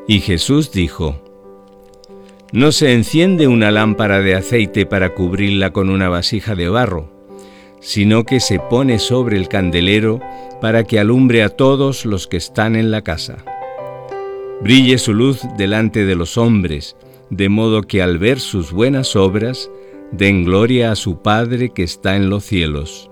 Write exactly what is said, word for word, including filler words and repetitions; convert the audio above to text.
Y Jesús dijo: No se enciende una lámpara de aceite para cubrirla con una vasija de barro, sino que se pone sobre el candelero para que alumbre a todos los que están en la casa. Brille su luz delante de los hombres, de modo que al ver sus buenas obras, den gloria a su Padre que está en los cielos.